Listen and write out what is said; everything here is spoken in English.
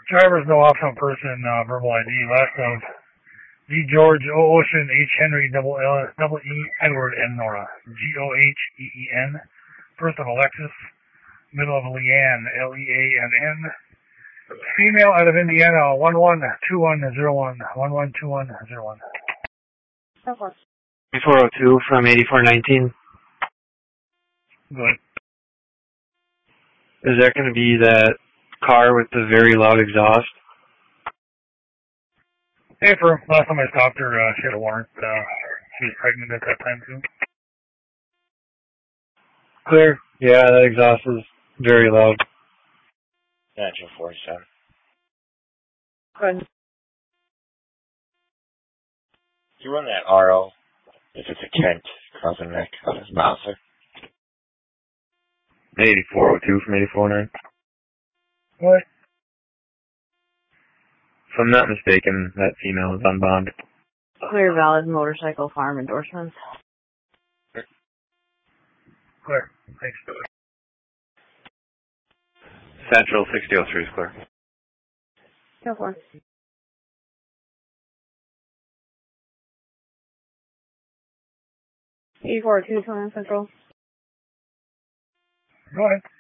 Driver's no optional person, verbal ID. Last of D. George, O. Ocean, H. Henry, double L, double E. Edward, N. Nora. Goheen. First of Alexis. Middle of Leanne, Leann. Female out of Indiana, 112101. 112101. 402 from 8419. Good. Is that going to be that car with the very loud exhaust? Hey, for last time I stopped her, she had a warrant. She was pregnant at that time, too. Clear. Yeah, that exhaust is very loud. Natural 47. Good. You run that RO, if it's a Kent, causing neck on his Mauser. 8402 from 849. What? If I'm not mistaken, that female is on bond. Clear valid motorcycle farm endorsements. Clear. Thanks. Central 6003 is clear. Go for it. 8402 Central. Go ahead.